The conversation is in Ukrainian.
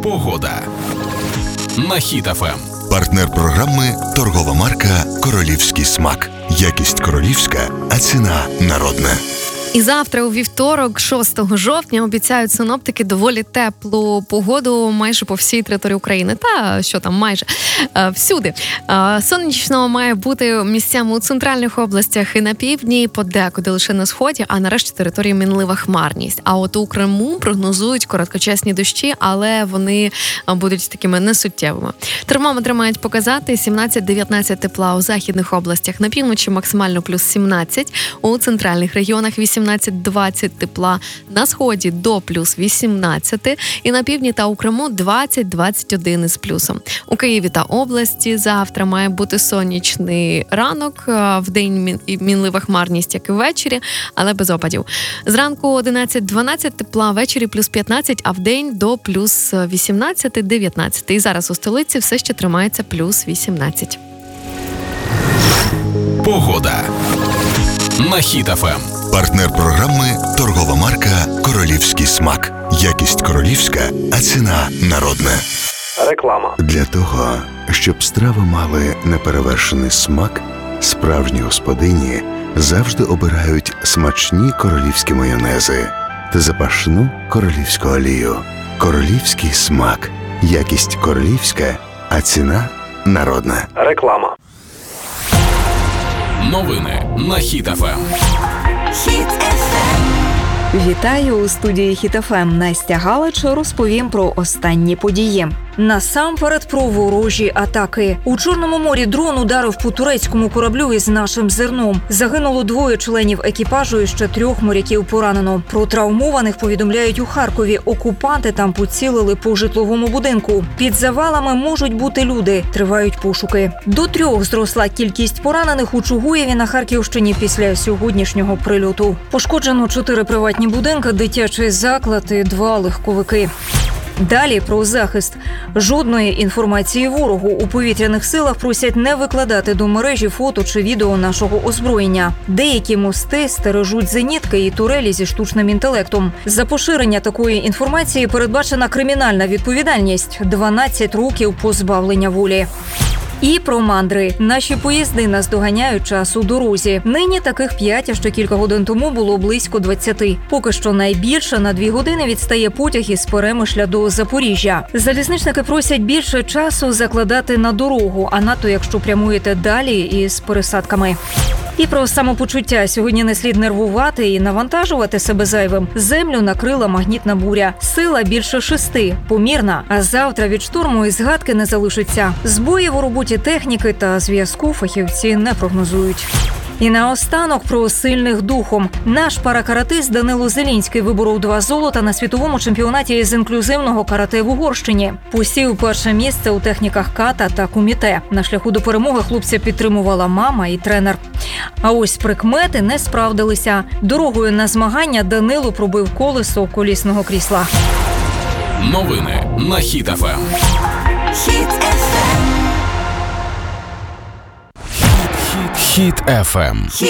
Погода на Хіт ФМ. Партнер програми – торгова марка «Королівський смак». Якість королівська, а ціна народна. І завтра, у вівторок, 6 жовтня, обіцяють синоптики доволі теплу погоду майже по всій території України. Та, що там, майже всюди. Сонячно має бути місцями у центральних областях і на півдні, подекуди лише на сході, а нарешті території мінлива хмарність. А от у Криму прогнозують короткочасні дощі, але вони будуть такими несуттєвими. Термометри мають показати 17-19 тепла у західних областях, на півночі максимально плюс 17, у центральних регіонах 18-20 тепла, на сході до плюс 18 і на півдні та у Криму 20-21 із плюсом. У Києві та області завтра має бути сонячний ранок, вдень мінлива хмарність, як і ввечері, але без опадів. Зранку 11-12 тепла, ввечері плюс 15, а вдень до плюс 18-19. І зараз у столиці все ще тримається плюс 18. Погода на Хіт ФМ. Партнер програми – торгова марка «Королівський смак». Якість королівська, а ціна народна. Реклама. Для того, щоб страви мали неперевершений смак, справжні господині завжди обирають смачні королівські майонези та запашну королівську олію. Королівський смак. Якість королівська, а ціна народна. Реклама. Новини на Хіт ФМ. Вітаю у студії Хіт ФМ. Настя Галич розповім про останні події. Насамперед про ворожі атаки. У Чорному морі дрон ударив по турецькому кораблю із нашим зерном. Загинуло 2 членів екіпажу і ще 3 моряків поранено. Про травмованих повідомляють у Харкові. Окупанти там поцілили по житловому будинку. Під завалами можуть бути люди. Тривають пошуки. До 3 зросла кількість поранених у Чугуєві на Харківщині після сьогоднішнього прильоту. Пошкоджено 4 приватні будинки, дитячий заклад і 2 легковики. Далі про захист. Жодної інформації ворогу. У повітряних силах просять не викладати до мережі фото чи відео нашого озброєння. Деякі мости стережуть зенітки і турелі зі штучним інтелектом. За поширення такої інформації передбачена кримінальна відповідальність – 12 років позбавлення волі. І про мандри. Наші поїзди наздоганяють час у дорозі. Нині таких 5, а ще кілька годин тому було близько 20. Поки що найбільше на 2 години відстає потяг із Перемишля до Запоріжжя. Залізничники просять більше часу закладати на дорогу, а надто якщо прямуєте далі із пересадками. І про самопочуття. Сьогодні не слід нервувати і навантажувати себе зайвим. Землю накрила магнітна буря. Сила більше 6, помірна. А завтра від шторму і згадки не залишиться. Збоїв у роботі техніки та зв'язку фахівці не прогнозують. І наостанок про сильних духом. Наш паракаратист Данило Зелінський виборов 2 золота на світовому чемпіонаті з інклюзивного карате в Угорщині. Посів 1 місце у техніках ката та куміте. На шляху до перемоги хлопця підтримувала мама і тренер. А ось прикмети не справдилися. Дорогою на змагання Данило пробив колесо колісного крісла. Новини на Хіт ФМ. Хіт ФМ.